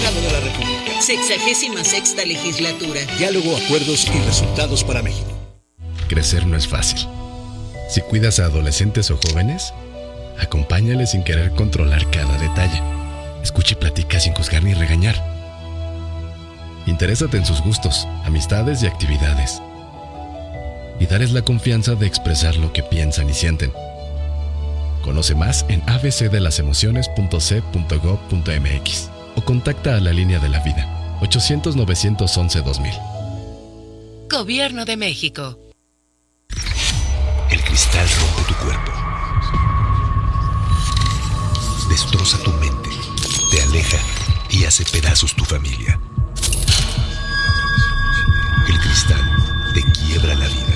Senado de la República. 66ª legislatura. Diálogo, acuerdos y resultados para México. Crecer no es fácil. Si cuidas a adolescentes o jóvenes, acompáñales sin querer controlar cada detalle. Escucha y platica sin juzgar ni regañar. Interésate en sus gustos, amistades y actividades. Y darles la confianza de expresar lo que piensan y sienten. Conoce más en abcdelasemociones.c.gov.mx o contacta a la línea de la vida 800-911-2000. Gobierno de México. El cristal rompe tu cuerpo. Destroza tu mente, te aleja y hace pedazos tu familia. El cristal te quiebra la vida.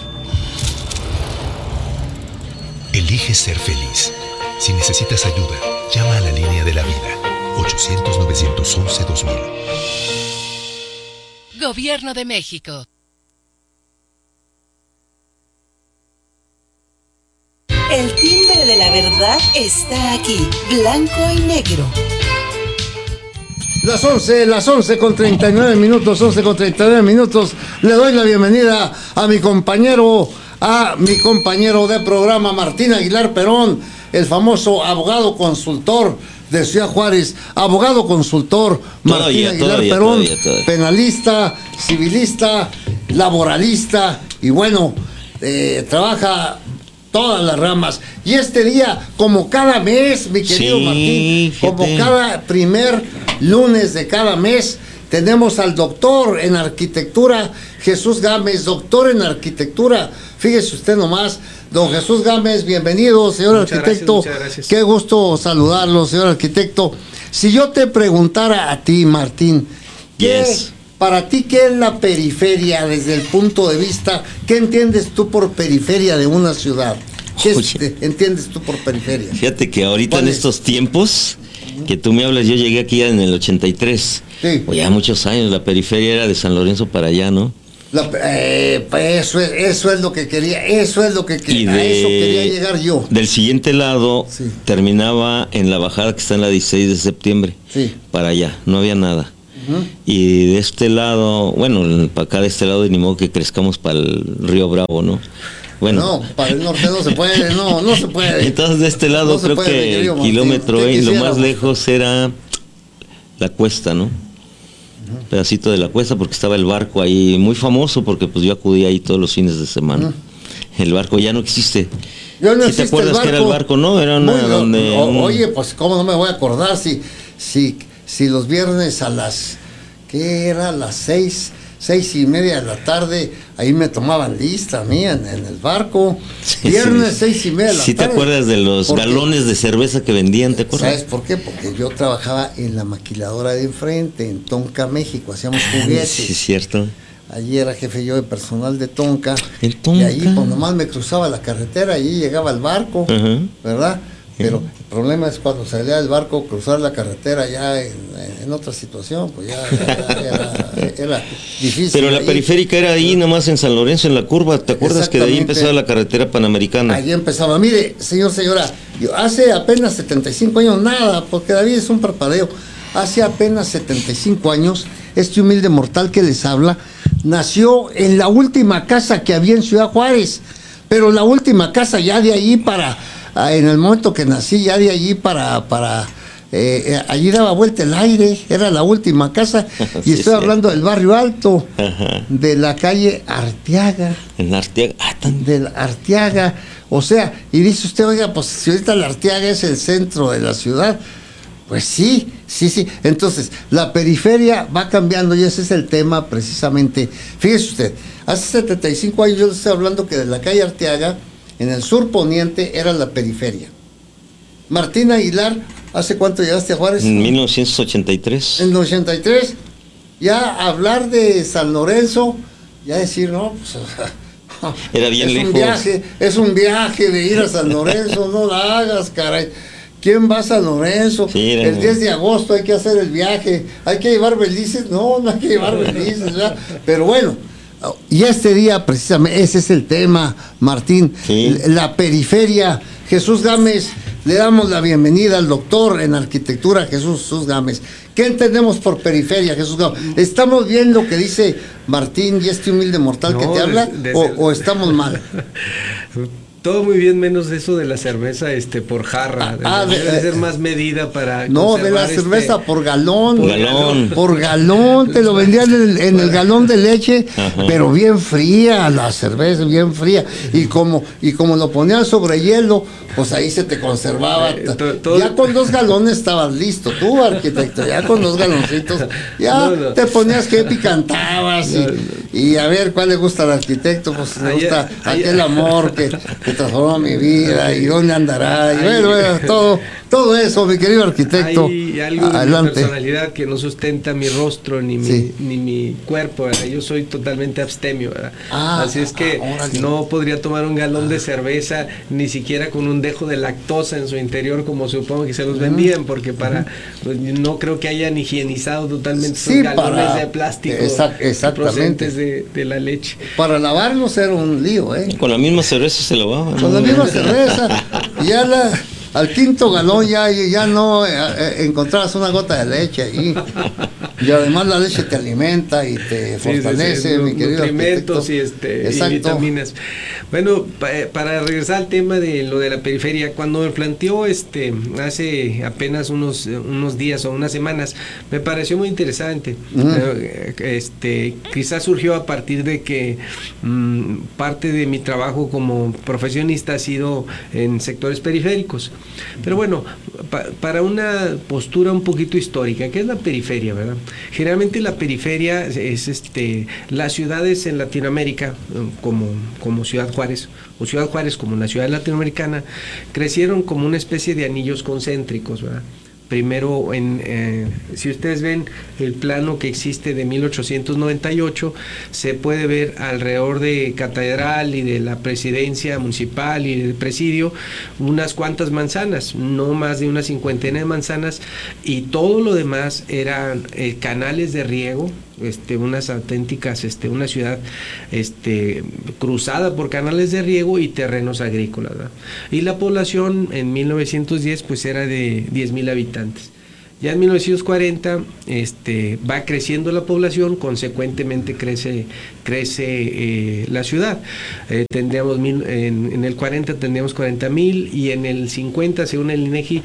Elige ser feliz. Si necesitas ayuda, llama a la línea de la vida 800-911-2000. Gobierno de México. El timbre de la verdad está aquí, blanco y negro. Las 11 con 39 minutos, 11 con 39 minutos. Le doy la bienvenida a mi compañero de programa, Martín Aguilar Perón, el famoso abogado consultor de Ciudad Juárez, abogado consultor Martín Aguilar Perón, penalista, civilista, laboralista y bueno, trabaja todas las ramas. Y este día, como cada mes, mi querido Martín, como cada primer lunes de cada mes, tenemos al doctor en arquitectura, Jesús Gámez, doctor en arquitectura. Fíjese usted nomás, don Jesús Gámez, bienvenido, señor arquitecto. Muchas gracias. Qué gusto saludarlo, señor arquitecto. Si yo te preguntara a ti, Martín, para ti, ¿qué es la periferia desde el punto de vista? ¿Qué entiendes tú por periferia de una ciudad? ¿Qué entiendes tú por periferia? Fíjate que ahorita en estos tiempos que tú me hablas, yo llegué aquí en el 83. Sí. O ya muchos años, la periferia era de San Lorenzo para allá, ¿no? Eso es lo que quería, a eso quería llegar yo. Del siguiente lado, terminaba en la bajada que está en la 16 de septiembre. Sí. Para allá, no había nada. Y de este lado, bueno, para acá de este lado, ni modo que crezcamos para el río Bravo, ¿no? Bueno. No, para el norte no se puede, no se puede. Entonces de este lado creo que el kilómetro lo más lejos era la cuesta, ¿no? Un pedacito de la cuesta, porque estaba el barco ahí, muy famoso, porque pues yo acudía ahí todos los fines de semana. El barco ya no existe. ¿Sí te acuerdas que era el barco? No, era una donde... Oye, pues cómo no me voy a acordar si los viernes a las... ¿Qué era? Las 6:30 de la tarde, ahí me tomaban lista a mí en el barco. Viernes 6:30 de la tarde. ¿Sí te acuerdas de los galones de cerveza que vendían? ¿Te acuerdas? ¿Sabes por qué? Porque yo trabajaba en la maquiladora de enfrente, en Tonka, México, hacíamos juguetes. Sí, es cierto. Allí era jefe yo de personal de Tonka. El Tonka. Y ahí pues nomás me cruzaba la carretera, allí llegaba el barco, ¿verdad? Pero el problema es cuando salía del barco, cruzar la carretera ya en otra situación, pues ya era difícil. Pero la periférica era ahí nomás en San Lorenzo, en la curva, ¿te acuerdas que de ahí empezaba la carretera panamericana? Allí empezaba. Mire, señora, yo hace apenas 75 años, nada, porque David es un parpadeo, hace apenas 75 años, este humilde mortal que les habla, nació en la última casa que había en Ciudad Juárez, pero la última casa ya de ahí en el momento que nací, ya de allí allí daba vuelta el aire, era la última casa, y estoy hablando del barrio alto, de la calle Arteaga. En Arteaga, de la Arteaga, o sea, y dice usted, oiga, pues si ahorita la Arteaga es el centro de la ciudad, pues sí, entonces la periferia va cambiando y ese es el tema precisamente. Fíjese usted, hace 75 años yo le estoy hablando que de la calle Arteaga, en el sur poniente, era la periferia. Martín Aguilar, ¿hace cuánto llegaste a Juárez? En 1983. En 83, ya hablar de San Lorenzo, ya decir, no, pues... Era bien lejos. Es un viaje de ir a San Lorenzo, no la hagas, caray. ¿Quién va a San Lorenzo? Sí, el 10 de agosto hay que hacer el viaje. ¿Hay que llevar belices? No hay que llevar belices, ¿verdad? Pero bueno, y este día precisamente, ese es el tema, Martín. Sí. La periferia. Jesús Gámez, Le damos la bienvenida al doctor en arquitectura, Jesús Gámez. ¿Qué entendemos por periferia, Jesús Gámez? ¿Estamos bien lo que dice Martín y este humilde mortal que te habla o estamos mal? Todo muy bien, menos eso de la cerveza por jarra. Debe ser más medida para no, de la cerveza por galón. Por galón, te lo vendían en el galón de leche, pero bien fría, la cerveza bien fría. Y como lo ponían sobre hielo, pues ahí se te conservaba. Ya con 2 galones estabas listo, tú, arquitecto, ya con 2 galoncitos, te ponías que cantabas y a ver cuál le gusta al arquitecto, pues le gusta aquel amor que transformó mi vida y dónde andará, y bueno, todo eso, mi querido arquitecto. Hay algo de mi personalidad que no sustenta mi rostro ni mi cuerpo, ¿verdad? Yo soy totalmente abstemio, ¿verdad? Así es que no podría tomar un galón de cerveza ni siquiera con un dejo de lactosa en su interior, como supongo que se los vendían, porque pues, no creo que hayan higienizado totalmente esos galones de plástico procedentes de la leche. Para lavarlos era un lío, Con la misma cerveza se lavaban. Con la misma cerveza. Ya al quinto galón ya no encontrabas una gota de leche ahí. Y además la leche te alimenta y te fortalece, mi querido nutrimentos y vitaminas. Bueno, para regresar al tema de lo de la periferia, cuando me planteó hace apenas unos días o unas semanas, me pareció muy interesante. Quizás surgió a partir de que parte de mi trabajo como profesionista ha sido en sectores periféricos. Pero bueno, para una postura un poquito histórica, ¿qué es la periferia, verdad? Generalmente la periferia es las ciudades en Latinoamérica, como Ciudad Juárez, o Ciudad Juárez como una ciudad latinoamericana, crecieron como una especie de anillos concéntricos, ¿verdad? Primero, si ustedes ven el plano que existe de 1898, se puede ver alrededor de Catedral y de la presidencia municipal y del presidio unas cuantas manzanas, no más de una 50 de manzanas, y todo lo demás eran canales de riego, unas auténticas, una ciudad cruzada por canales de riego y terrenos agrícolas, ¿verdad? Y la población en 1910 pues era de 10,000 habitantes. Ya en 1940 va creciendo la población, consecuentemente crece la ciudad. Tendríamos en el 40 tendríamos 40,000 y en el 50, según el INEGI,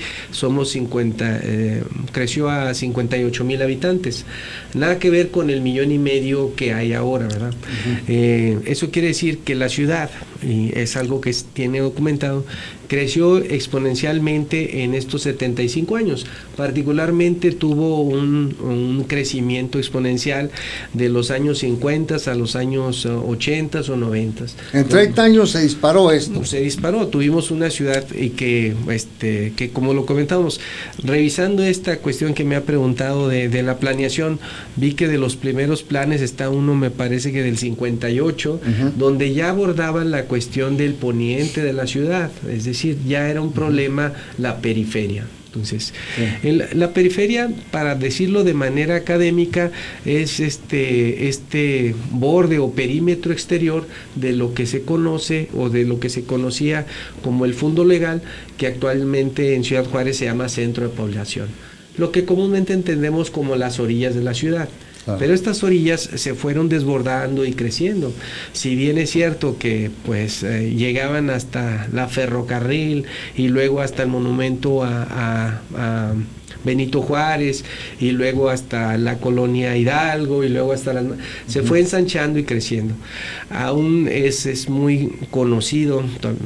creció a 58,000 habitantes. Nada que ver con el 1,5 millones que hay ahora, ¿verdad? Eso quiere decir que la ciudad, y es algo que tiene documentado, creció exponencialmente en estos 75 años. Particularmente tuvo un crecimiento exponencial de los años 50 a los años 80 o 90. En 30 años se disparó esto. Se disparó. Tuvimos una ciudad que como lo comentamos, revisando esta cuestión que me ha preguntado de la planeación, vi que de los primeros planes está uno, me parece que del 58, donde ya abordaban la cuestión del poniente de la ciudad, es decir, ya era un problema la periferia. Entonces, la periferia, para decirlo de manera académica, es este borde o perímetro exterior de lo que se conoce o de lo que se conocía como el fondo legal, que actualmente en Ciudad Juárez se llama centro de población, lo que comúnmente entendemos como las orillas de la ciudad. Pero estas orillas se fueron desbordando y creciendo. Si bien es cierto que pues llegaban hasta la ferrocarril y luego hasta el monumento a Benito Juárez y luego hasta la colonia Hidalgo y luego hasta se fue ensanchando y creciendo. Aún es muy conocido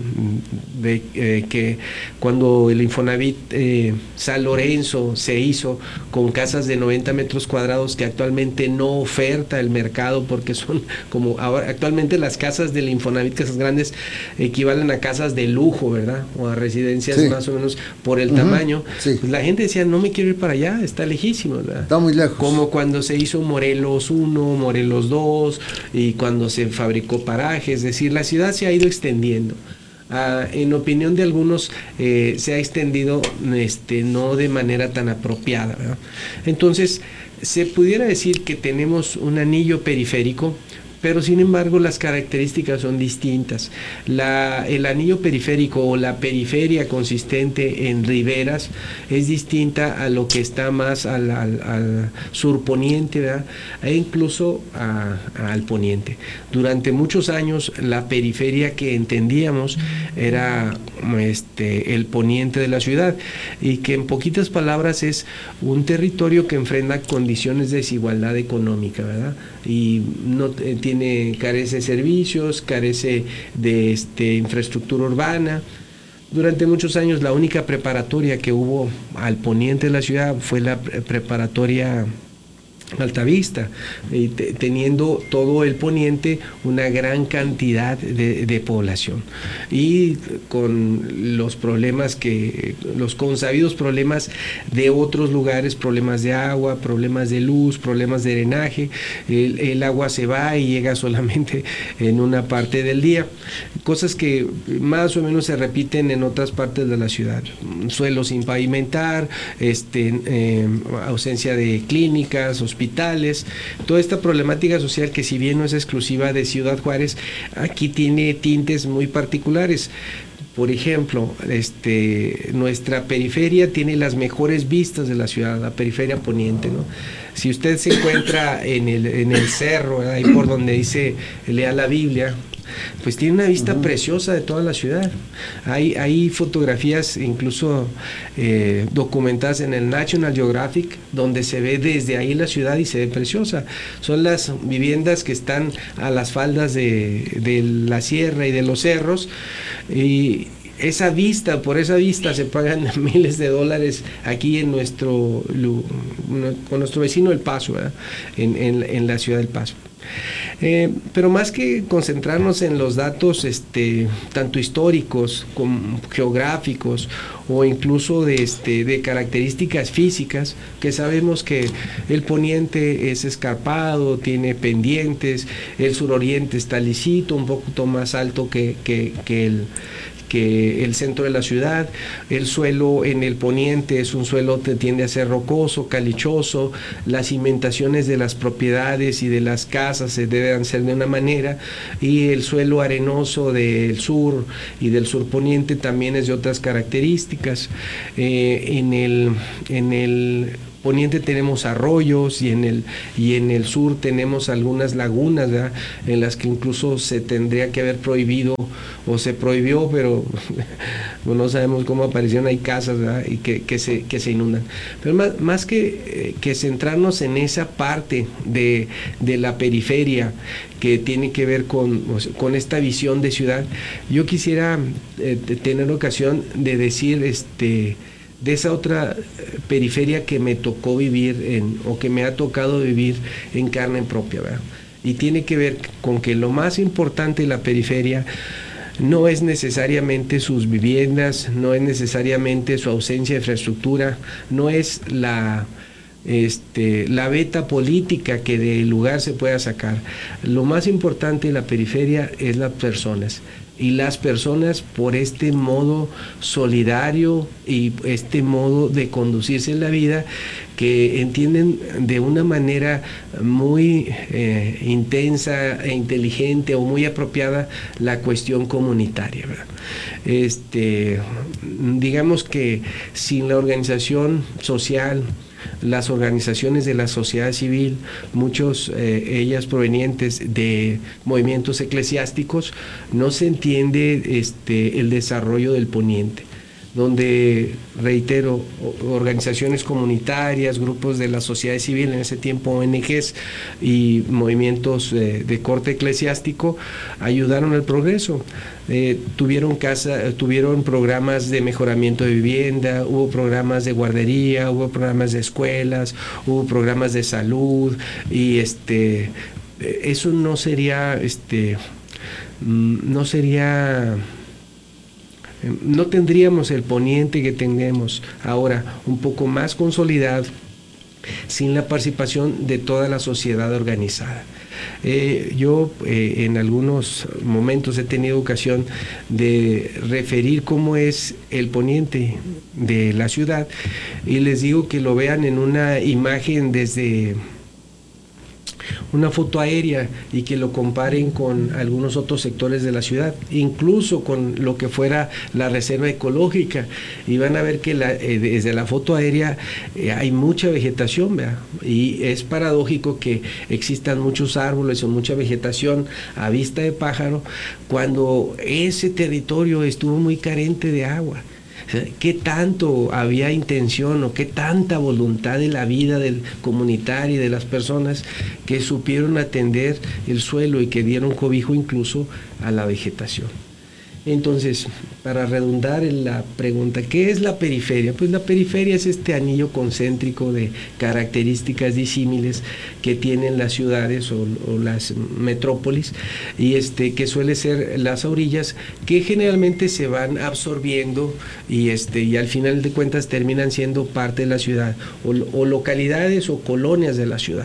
que cuando el Infonavit San Lorenzo se hizo con casas de 90 metros cuadrados que actualmente no oferta el mercado, porque son como ahora, actualmente las casas del Infonavit, casas grandes, equivalen a casas de lujo, ¿verdad? O a residencias más o menos por el tamaño. Pues la gente decía, no me quiero ir para allá, está lejísimo, ¿verdad? Está muy lejos. Como cuando se hizo Morelos 1, Morelos 2 y cuando se fabricó Paraje, es decir, la ciudad se ha ido extendiendo. En opinión de algunos se ha extendido no de manera tan apropiada, ¿verdad? Entonces se pudiera decir que tenemos un anillo periférico pero sin embargo las características son distintas. El anillo periférico o la periferia consistente en riberas es distinta a lo que está más al surponiente, ¿verdad? E incluso al poniente. Durante muchos años la periferia que entendíamos era el poniente de la ciudad, y que en poquitas palabras es un territorio que enfrenta condiciones de desigualdad económica, ¿verdad? Y no carece de servicios, carece de infraestructura urbana. Durante muchos años la única preparatoria que hubo al poniente de la ciudad fue la preparatoria Altavista, teniendo todo el poniente una gran cantidad de población, y con los consabidos problemas de otros lugares, problemas de agua, problemas de luz, problemas de drenaje. El agua se va y llega solamente en una parte del día, cosas que más o menos se repiten en otras partes de la ciudad. Suelos sin pavimentar, ausencia de clínicas, hospitales, toda esta problemática social que, si bien no es exclusiva de Ciudad Juárez, aquí tiene tintes muy particulares. Por ejemplo, nuestra periferia tiene las mejores vistas de la ciudad, la periferia poniente, ¿no? Si usted se encuentra en el cerro, ahí por donde dice lea la Biblia, pues tiene una vista preciosa de toda la ciudad. Hay fotografías incluso documentadas en el National Geographic, donde se ve desde ahí la ciudad y se ve preciosa. Son las viviendas que están a las faldas de la sierra y de los cerros, y por esa vista se pagan miles de dólares aquí con nuestro vecino El Paso, ¿verdad? En la ciudad del Paso. Pero más que concentrarnos en los datos tanto históricos como geográficos, o incluso de características físicas, que sabemos que el poniente es escarpado, tiene pendientes, el suroriente está lisito, un poquito más alto que el centro de la ciudad. El suelo en el poniente es un suelo que tiende a ser rocoso, calichoso. Las cimentaciones de las propiedades y de las casas se deben ser de una manera, y el suelo arenoso del sur y del surponiente también es de otras características. En el poniente tenemos arroyos, y en el sur tenemos algunas lagunas, ¿verdad?, en las que incluso se tendría que haber prohibido, o se prohibió, pero no sabemos cómo aparecieron ahí casas, ¿verdad?, y que se inundan. Pero más que centrarnos en esa parte de la periferia que tiene que ver con esta visión de ciudad, yo quisiera tener ocasión de decir de esa otra periferia que me tocó vivir o que me ha tocado vivir en carne propia, ¿verdad? Y tiene que ver con que lo más importante de la periferia no es necesariamente sus viviendas, no es necesariamente su ausencia de infraestructura, no es la beta política que del lugar se pueda sacar. Lo más importante de la periferia es las personas. Y las personas, por este modo solidario y este modo de conducirse en la vida, que entienden de una manera muy intensa e inteligente, o muy apropiada, la cuestión comunitaria, ¿verdad? Digamos que sin la organización social, las organizaciones de la sociedad civil, ellas provenientes de movimientos eclesiásticos, no se entiende el desarrollo del poniente, donde, reitero, organizaciones comunitarias, grupos de la sociedad civil, en ese tiempo ONGs y movimientos de corte eclesiástico, ayudaron al progreso. Tuvieron programas de mejoramiento de vivienda, hubo programas de guardería, hubo programas de escuelas, hubo programas de salud, y eso no tendríamos el poniente que tenemos ahora, un poco más consolidado, sin la participación de toda la sociedad organizada. Yo en algunos momentos he tenido ocasión de referir cómo es el poniente de la ciudad, y les digo que lo vean en una imagen desde una foto aérea y que lo comparen con algunos otros sectores de la ciudad, incluso con lo que fuera la reserva ecológica, y van a ver que desde la foto aérea hay mucha vegetación, ¿verdad? Y es paradójico que existan muchos árboles o mucha vegetación a vista de pájaro cuando ese territorio estuvo muy carente de agua. ¿Qué tanto había intención o qué tanta voluntad de la vida del comunitario y de las personas que supieron atender el suelo y que dieron cobijo incluso a la vegetación? Entonces, para redundar en la pregunta, ¿qué es la periferia? Pues la periferia es este anillo concéntrico de características disímiles que tienen las ciudades o las metrópolis, y que suele ser las orillas, que generalmente se van absorbiendo y al final de cuentas terminan siendo parte de la ciudad, o localidades o colonias de la ciudad.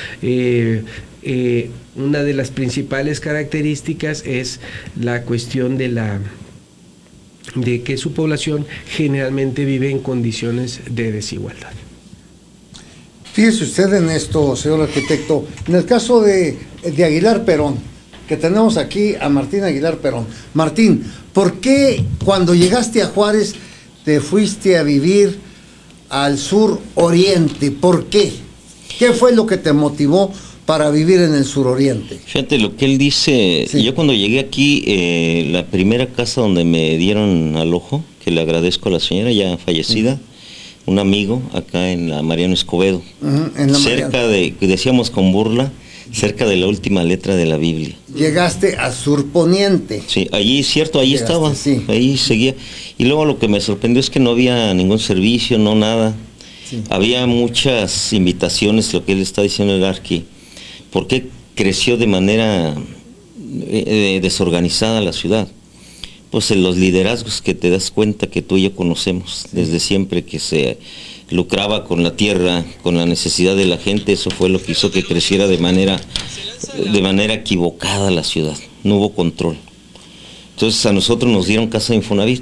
Una de las principales características es la cuestión de que su población generalmente vive en condiciones de desigualdad. Fíjese usted en esto, señor arquitecto, en el caso de Aguilar Perón, que tenemos aquí a Martín Aguilar Perón. Martín, ¿por qué cuando llegaste a Juárez te fuiste a vivir al sur oriente? ¿Por qué? ¿Qué fue lo que te motivó para vivir en el suroriente? Fíjate lo que él dice. Sí. Yo cuando llegué aquí, la primera casa donde me dieron alojo, que le agradezco a la señora ya fallecida, un amigo acá en la Mariano Escobedo, cerca de, decíamos con burla, cerca de la última letra de la Biblia. Llegaste a surponiente. Sí, allí, cierto, allí estaba, sí. Ahí seguía. Y luego lo que me sorprendió es que no había ningún servicio, no nada. Sí. Había muchas invitaciones, lo que él está diciendo el Arqui. ¿Por qué creció de manera desorganizada la ciudad? Pues en los liderazgos que te das cuenta que tú y yo conocemos, sí, desde siempre, que se lucraba con la tierra, con la necesidad de la gente. Eso fue lo que hizo que creciera de manera equivocada la ciudad. No hubo control. Entonces a nosotros nos dieron casa de Infonavit.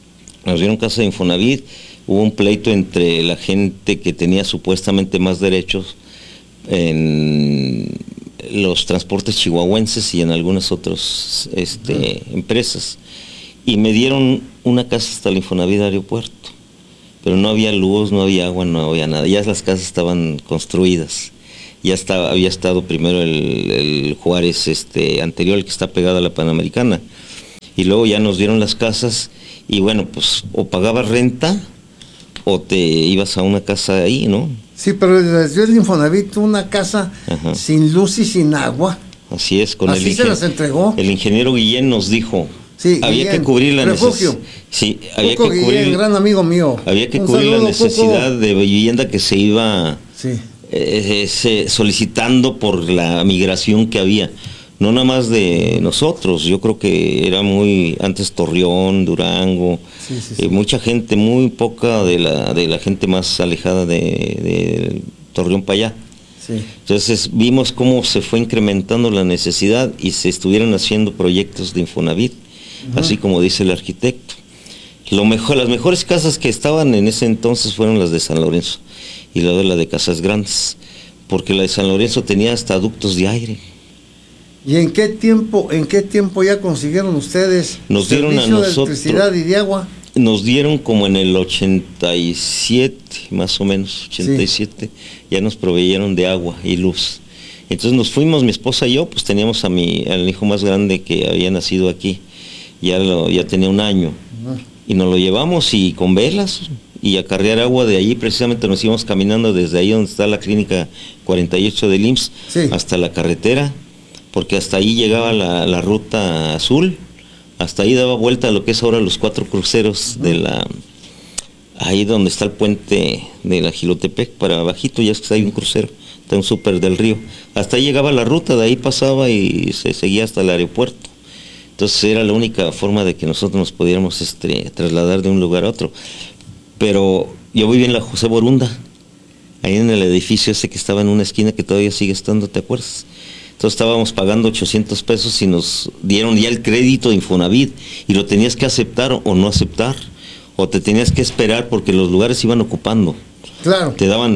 Hubo un pleito entre la gente que tenía supuestamente más derechos en los transportes chihuahuenses y en algunas otras empresas, y me dieron una casa hasta el Infonavit Aeropuerto, pero no había luz, no había agua, no había nada. Ya las casas estaban construidas, ya había estado primero el Juárez anterior, el que está pegado a la Panamericana, y luego ya nos dieron las casas, y bueno, pues o pagabas renta o te ibas a una casa ahí, ¿no? Sí, pero les dio el Infonavit una casa, ajá, sin luz y sin agua. Así es, así se las entregó. El ingeniero Guillén nos dijo, sí, había que cubrir la necesidad. Sí, había que cubrir, Guillén, gran amigo mío. Había que cubrir la necesidad de vivienda que se iba, sí, solicitando por la migración que había. No nada más de nosotros, yo creo que era muy, antes Torreón, Durango, sí. Mucha gente, muy poca de la gente más alejada de Torreón para allá. Sí. Entonces vimos cómo se fue incrementando la necesidad y se estuvieron haciendo proyectos de Infonavit, así como dice el arquitecto. Las mejores casas que estaban en ese entonces fueron las de San Lorenzo y la de Casas Grandes, porque la de San Lorenzo tenía hasta ductos de aire. ¿Y en qué tiempo ya consiguieron ustedes nos dieron a nosotros de electricidad y de agua? Nos dieron como en el 87, más o menos, 87, sí, ya nos proveyeron de agua y luz. Entonces nos fuimos, mi esposa y yo, pues teníamos al hijo más grande que había nacido aquí, ya tenía un año, y nos lo llevamos y con velas y a cargar agua de allí. Precisamente nos íbamos caminando desde ahí donde está la clínica 48 del IMSS, sí, hasta la carretera, porque hasta ahí llegaba la ruta azul, hasta ahí daba vuelta a lo que es ahora los 4 cruceros ahí donde está el puente de la Gilotepec, para abajito ya es que hay un crucero, está un súper del río, hasta ahí llegaba la ruta, de ahí pasaba y se seguía hasta el aeropuerto. Entonces era la única forma de que nosotros nos pudiéramos trasladar de un lugar a otro. Pero yo viví en la José Borunda, ahí en el edificio ese que estaba en una esquina que todavía sigue estando, ¿te acuerdas? Entonces estábamos pagando 800 pesos y nos dieron ya el crédito de Infonavit, y lo tenías que aceptar o no aceptar, o te tenías que esperar porque los lugares se iban ocupando. Claro. Te daban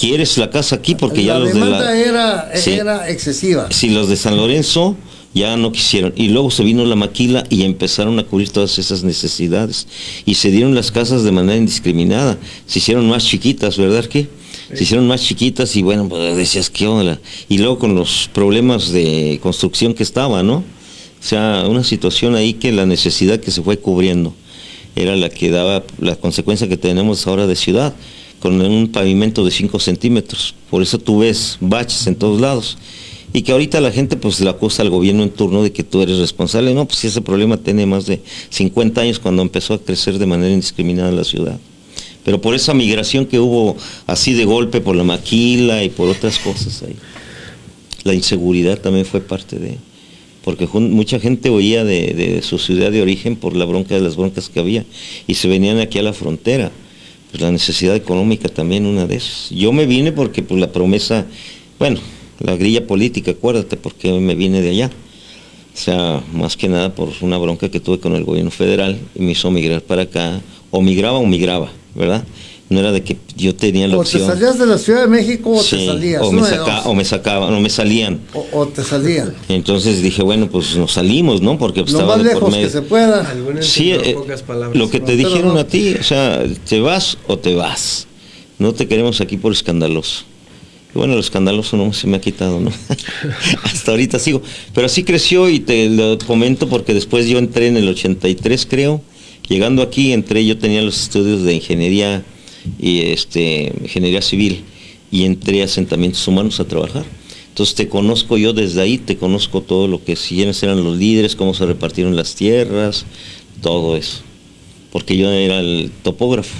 quieres la casa aquí porque ya los de demanda era excesiva. Sí, los de San Lorenzo ya no quisieron. Y luego se vino la maquila y empezaron a cubrir todas esas necesidades. Y se dieron las casas de manera indiscriminada. Se hicieron más chiquitas, ¿verdad, Arqui? Se hicieron más chiquitas y bueno, pues decías, ¿qué onda? Y luego con los problemas de construcción que estaba, ¿no? O sea, una situación ahí que la necesidad que se fue cubriendo era la que daba la consecuencia que tenemos ahora de ciudad, con un pavimento de 5 centímetros. Por eso tú ves baches en todos lados. Y que ahorita la gente pues le acusa al gobierno en turno de que tú eres responsable. No, pues si ese problema tiene más de 50 años cuando empezó a crecer de manera indiscriminada la ciudad. Pero por esa migración que hubo así de golpe, por la maquila y por otras cosas ahí. La inseguridad también fue parte de... Porque mucha gente huía de su ciudad de origen por la bronca de las broncas que había. Y se venían aquí a la frontera. Pues la necesidad económica también una de esas. Yo me vine porque pues la promesa... Bueno, la grilla política, acuérdate, porque me vine de allá. O sea, más que nada por una bronca que tuve con el gobierno federal y me hizo migrar para acá. O migraba, ¿verdad? No era de que yo tenía la opción. O te salías de la Ciudad de México o te salías. O me sacaban, o me salían. O te salían. Entonces dije, bueno, pues nos salimos, ¿no? Porque pues, lo estaba más lejos que se pueda. Sí, lo que te dijeron a ti, o sea, te vas o te vas. No te queremos aquí por escandaloso. Y bueno, lo escandaloso no se me ha quitado, ¿no? Hasta ahorita sigo. Pero así creció y te lo comento porque después yo entré en el 83, creo. Llegando aquí, yo tenía los estudios de ingeniería y ingeniería civil y entré a asentamientos humanos a trabajar. Entonces te conozco yo desde ahí, te conozco todo lo que quiénes eran los líderes, cómo se repartieron las tierras, todo eso. Porque yo era el topógrafo.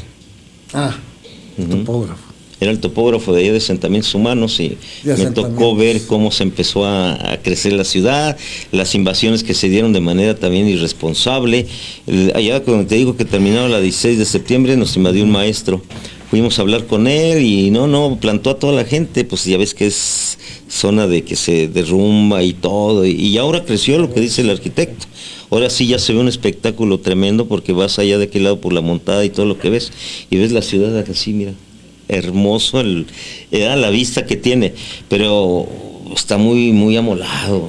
Topógrafo. Era el topógrafo de ahí de asentamientos humanos y me tocó ver cómo se empezó a crecer la ciudad, las invasiones que se dieron de manera también irresponsable. Allá cuando te digo que terminaba la 16 de septiembre nos invadió un maestro. Fuimos a hablar con él y plantó a toda la gente, pues ya ves que es zona de que se derrumba y todo. Y ahora creció lo que dice el arquitecto. Ahora sí ya se ve un espectáculo tremendo porque vas allá de aquel lado por la montada y todo lo que ves. Y ves la ciudad así, mira. Hermoso la vista que tiene, pero está muy amolado,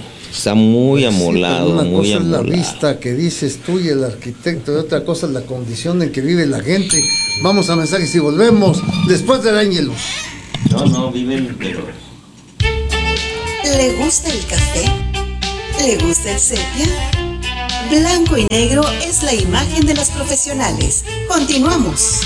una cosa es la vista que dices tú y el arquitecto y otra cosa es la condición en que vive la gente. Vamos a mensajes y volvemos después del Ángelo. No, viven pero... ¿Le gusta el café? ¿Le gusta el sepia? Blanco y negro es la imagen de los profesionales. Continuamos.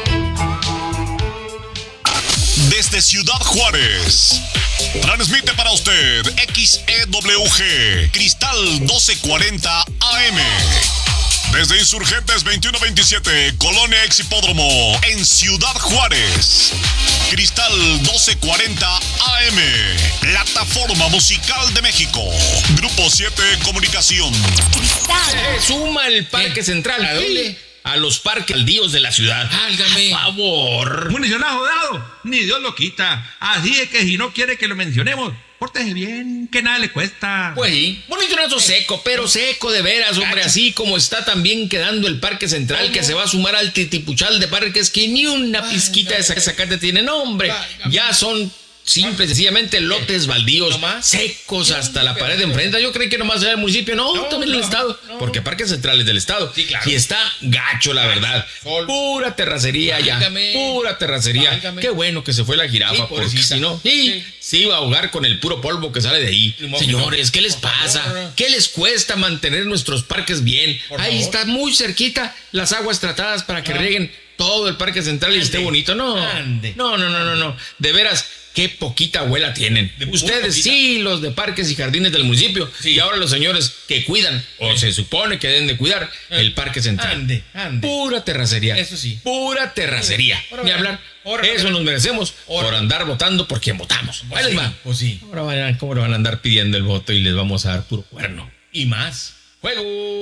Desde Ciudad Juárez, transmite para usted XEWG, Cristal 1240 AM. Desde Insurgentes 2127, Colonia Ex Hipódromo, en Ciudad Juárez. Cristal 1240 AM, Plataforma Musical de México. Grupo 7 Comunicación. Cristal. Suma el Parque Central. ¿A dónde? A los parques baldíos de la ciudad. Válgame. Por favor. Municionado dado, ni Dios lo quita. Así es que si no quiere que lo mencionemos, pórtese bien, que nada le cuesta. Pues sí, municionazo seco, pero seco de veras, hombre. Así como está también quedando el Parque Central, que se va a sumar al titipuchal de parques que ni una pizquita de zacate tiene. No, hombre, ya son... simple, sencillamente lotes baldíos, secos hasta la pared de enfrente. Yo creí que nomás era el municipio, también el estado, porque Parque Central es del estado. Sí, claro. Y está gacho, la verdad. Pura terracería ya, pura terracería. Válgame. Qué bueno que se fue la jirafa, porque si no, se iba a ahogar con el puro polvo que sale de ahí. Señores, ¿qué les pasa? ¿Qué les cuesta mantener nuestros parques bien? Ahí está muy cerquita las aguas tratadas para que rieguen todo el Parque Central y esté bonito. No. De veras, qué poquita abuela tienen. Ustedes sí, los de parques y jardines del municipio. Sí. Y ahora los señores que cuidan, o se supone que deben de cuidar, el Parque Central. Ande. Pura terracería. Eso sí. Pura terracería. Ni hablar. Eso nos merecemos por andar votando por quien votamos. Ahí les va. Pues sí. Ahora ¿cómo le van a andar pidiendo el voto y les vamos a dar puro cuerno? Y más. ¡Juego!